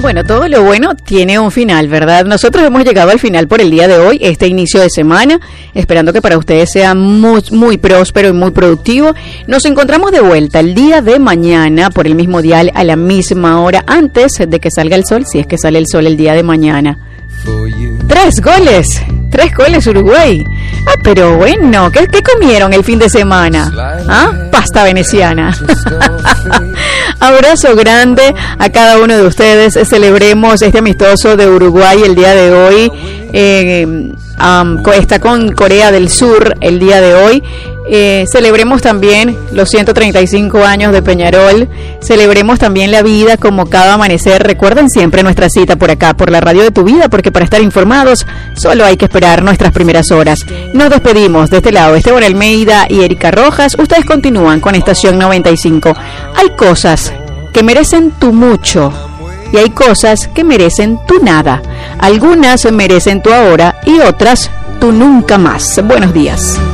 Bueno, todo lo bueno tiene un final, ¿verdad? Nosotros hemos llegado al final por el día de hoy, este inicio de semana, esperando que para ustedes sea muy próspero y muy productivo. Nos encontramos de vuelta el día de mañana por el mismo dial a la misma hora, antes de que salga el sol, si es que sale el sol el día de mañana. 3 goles Uruguay. Pero bueno, ¿qué comieron el fin de semana? Pasta veneciana. Abrazo grande a cada uno de ustedes. Celebremos este amistoso de Uruguay el día de hoy. Está con Corea del Sur el día de hoy. Celebremos también los 135 años de Peñarol. Celebremos también la vida como cada amanecer. Recuerden siempre nuestra cita por acá, por la radio de tu vida, porque para estar informados solo hay que esperar nuestras primeras horas. Nos despedimos de este lado, Esteban Almeida y Erika Rojas. Ustedes continúan con Estación 95. Hay cosas que merecen tu mucho y hay cosas que merecen tu nada. Algunas merecen tu ahora y otras tu nunca más. Buenos días.